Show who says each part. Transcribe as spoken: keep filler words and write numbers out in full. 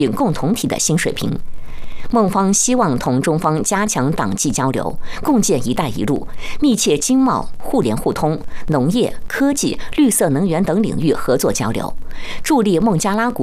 Speaker 1: 共同体的新水平。孟方希望同中方加强党际交流，共建“一带一路”，密切经贸、互联互通、农业、科技、绿色能源等领域合作交流，助力孟加拉国